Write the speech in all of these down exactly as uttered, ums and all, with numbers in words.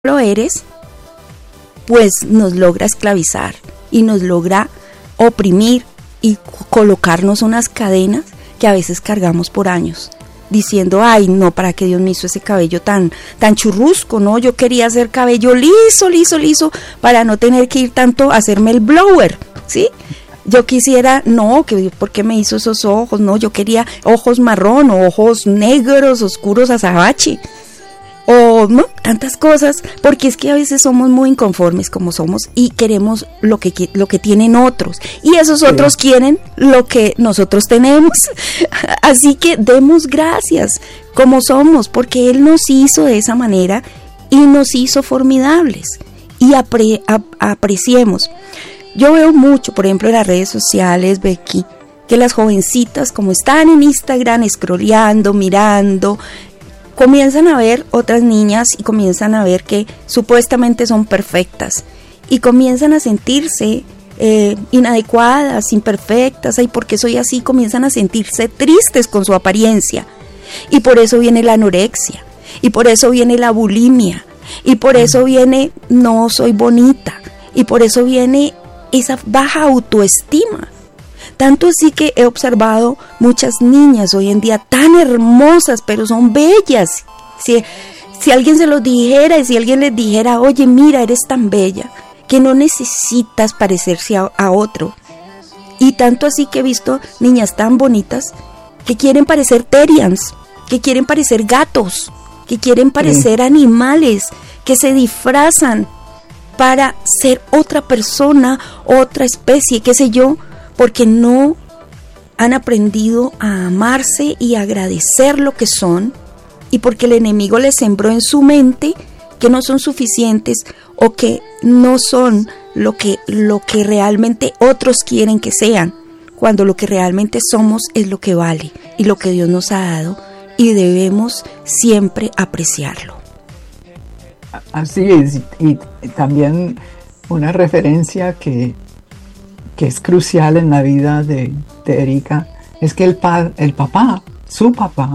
lo eres, pues nos logra esclavizar y nos logra oprimir y colocarnos unas cadenas que a veces cargamos por años, diciendo, ay no, ¿para qué Dios me hizo ese cabello tan, tan churrusco? No, yo quería hacer cabello liso, liso, liso, para no tener que ir tanto a hacerme el blower, ¿sí? Yo quisiera, no, que ¿por qué me hizo esos ojos? No, yo quería ojos marrón o ojos negros, oscuros, azabache. O no, tantas cosas, porque es que a veces somos muy inconformes como somos y queremos lo que, lo que tienen otros, y esos otros sí quieren lo que nosotros tenemos. Así que demos gracias como somos, porque Él nos hizo de esa manera y nos hizo formidables, y apre, ap, apreciemos. Yo veo mucho, por ejemplo, en las redes sociales, Becky, que las jovencitas, como están en Instagram scrolleando, mirando, comienzan a ver otras niñas y comienzan a ver que supuestamente son perfectas y comienzan a sentirse eh, inadecuadas, imperfectas. Ay, ¿por qué soy así? Comienzan a sentirse tristes con su apariencia, y por eso viene la anorexia, y por eso viene la bulimia, y por eso viene no soy bonita, y por eso viene esa baja autoestima. Tanto así que he observado muchas niñas hoy en día tan hermosas, pero son bellas. Si, si alguien se los dijera y si alguien les dijera, oye, mira, eres tan bella, que no necesitas parecerse a, a otro. Y tanto así que he visto niñas tan bonitas que quieren parecer Terriers, que quieren parecer gatos, que quieren parecer sí. animales, que se disfrazan para ser otra persona, otra especie, qué sé yo, porque no han aprendido a amarse y a agradecer lo que son, y porque el enemigo les sembró en su mente que no son suficientes o que no son lo que, lo que realmente otros quieren que sean, cuando lo que realmente somos es lo que vale y lo que Dios nos ha dado, y debemos siempre apreciarlo. Así es, y, y también una referencia que que es crucial en la vida de, de Erika, es que el, pa, el papá, su papá,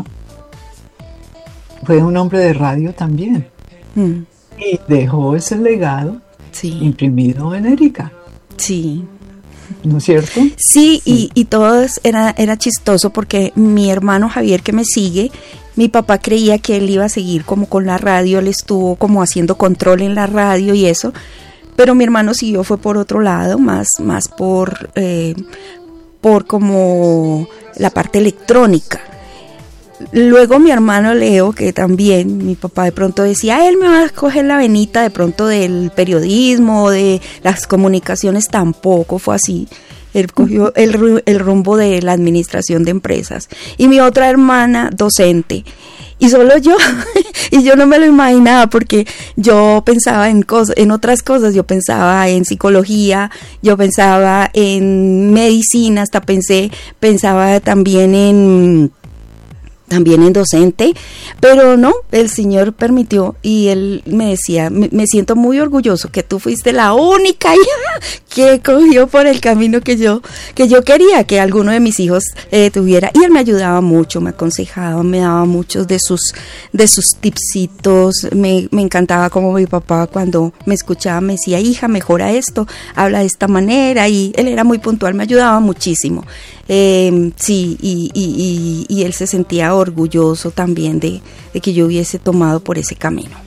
fue un hombre de radio también. Mm. Y dejó ese legado sí. imprimido en Erika. Sí. ¿No es cierto? Sí, sí. y, y todo era, era chistoso, porque mi hermano Javier, que me sigue, mi papá creía que él iba a seguir como con la radio, él estuvo como haciendo control en la radio y eso. Pero mi hermano siguió, fue por otro lado, más, más por, eh, por como la parte electrónica. Luego mi hermano Leo, que también mi papá de pronto decía, él me va a coger la venita de pronto del periodismo, de las comunicaciones, tampoco fue así. Él cogió el, el rumbo de la administración de empresas. Y mi otra hermana, docente. Y solo yo, y yo no me lo imaginaba, porque yo pensaba en cosas, en otras cosas, yo pensaba en psicología, yo pensaba en medicina, hasta pensé, pensaba también en, también en docente, pero no, el Señor permitió, y Él me decía, me, me siento muy orgulloso que tú fuiste la única hija que cogió por el camino que yo, que yo quería que alguno de mis hijos eh, tuviera, y Él me ayudaba mucho, me aconsejaba, me daba muchos de sus, de sus tipsitos. me, me encantaba como mi papá cuando me escuchaba me decía, hija, mejora esto, habla de esta manera, y Él era muy puntual, me ayudaba muchísimo. Eh, sí, y, y, y, y él se sentía orgulloso también de, de que yo hubiese tomado por ese camino.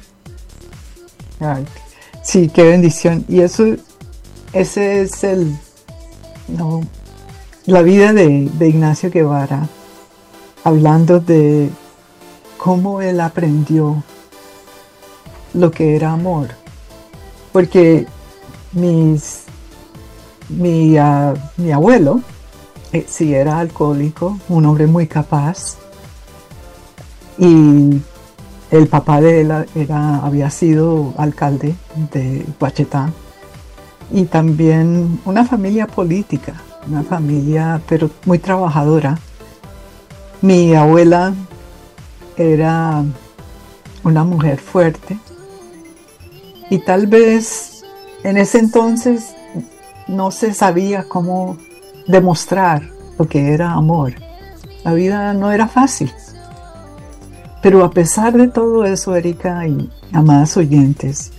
Ay, sí, qué bendición. Y eso, ese es el, no, la vida de, de Ignacio Guevara, hablando de cómo él aprendió lo que era amor. Porque mis, mi, uh, mi abuelo, Eh, sí, era alcohólico, un hombre muy capaz, y el papá de él era, había sido alcalde de Guachetá, y también una familia política, una familia pero muy trabajadora. Mi abuela era una mujer fuerte, y tal vez en ese entonces no se sabía cómo demostrar lo que era amor. La vida no era fácil. Pero a pesar de todo eso, Erika, y amadas oyentes,